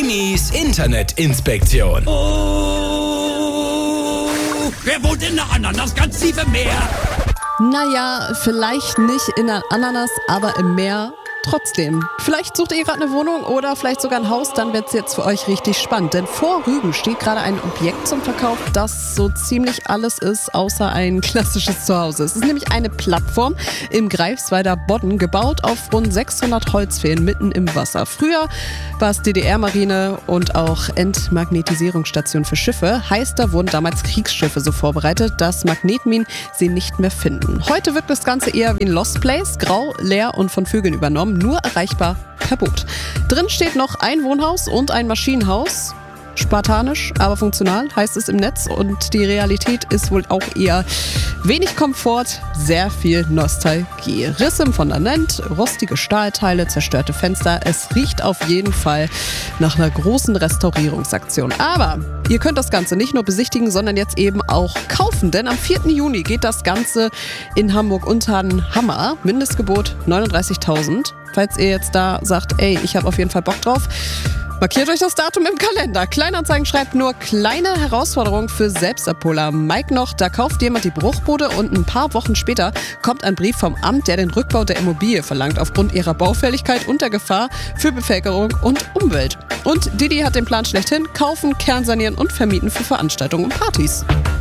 Timis Internetinspektion. Oh, wer wohnt in der Ananas ganz tief im Meer? Naja, vielleicht nicht in der Ananas, aber im Meer trotzdem. Vielleicht sucht ihr gerade eine Wohnung oder vielleicht sogar ein Haus, dann wird es jetzt für euch richtig spannend. Denn vor Rügen steht gerade ein Objekt zum Verkauf, das so ziemlich alles ist, außer ein klassisches Zuhause. Es ist nämlich eine Plattform im Greifswalder Bodden, gebaut auf rund 600 Holzpfählen mitten im Wasser. Früher war es DDR-Marine und auch Entmagnetisierungsstation für Schiffe. Heißt, da wurden damals Kriegsschiffe so vorbereitet, dass Magnetminen sie nicht mehr finden. Heute wirkt das Ganze eher wie ein Lost Place, grau, leer und von Vögeln übernommen, nur erreichbar per Boot. Drin steht noch ein Wohnhaus und ein Maschinenhaus. Spartanisch, aber funktional, heißt es im Netz. Und die Realität ist wohl auch eher wenig Komfort, sehr viel Nostalgie. Risse im Fundament, rostige Stahlteile, zerstörte Fenster. Es riecht auf jeden Fall nach einer großen Restaurierungsaktion. Aber ihr könnt das Ganze nicht nur besichtigen, sondern jetzt eben auch kaufen. Denn am 4. Juni geht das Ganze in Hamburg-Unteren-Hammer. Mindestgebot 39.000. Falls ihr jetzt da sagt, ey, ich habe auf jeden Fall Bock drauf, markiert euch das Datum im Kalender. Kleinanzeigen schreibt nur, kleine Herausforderung für Selbstabholer. Mike noch, da kauft jemand die Bruchbude und ein paar Wochen später kommt ein Brief vom Amt, der den Rückbau der Immobilie verlangt, aufgrund ihrer Baufälligkeit und der Gefahr für Bevölkerung und Umwelt. Und Didi hat den Plan schlechthin: kaufen, kernsanieren und vermieten für Veranstaltungen und Partys.